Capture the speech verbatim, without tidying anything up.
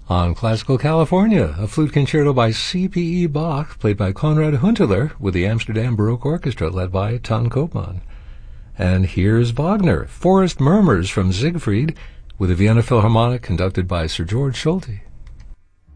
On Classical California, a flute concerto by C P E Bach, played by Konrad Hunteler, with the Amsterdam Baroque Orchestra, led by Ton Koopman. And here's Wagner, Forest Murmurs from Siegfried, with the Vienna Philharmonic, conducted by Sir George Solti.